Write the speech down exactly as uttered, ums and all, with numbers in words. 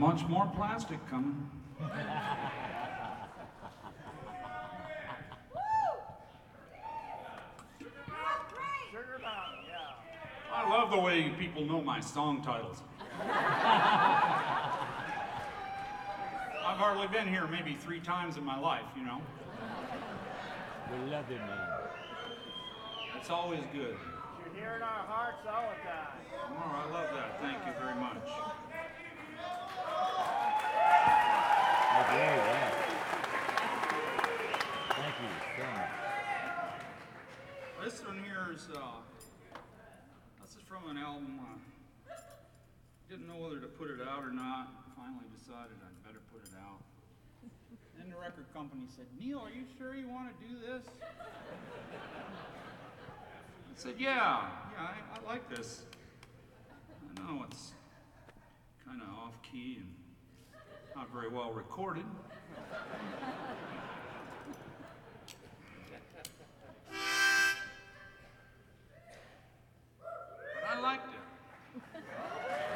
much more plastic coming. Sugar Mountain, yeah. I love the way people know my song titles. I've hardly been here maybe three times in my life, you know. We love you, man. It's always good. You're here in our hearts all the time. Oh, I love that. Thank you very much. Okay, yeah. Thank you so much. This one here is, uh, this is from an album. Uh, didn't know whether to put it out or not. Finally decided I'd better put it out. Then the record company said, Neil, are you sure you want to do this? I said, yeah, yeah, I, I like this. I know it's kind of off key and not very well recorded.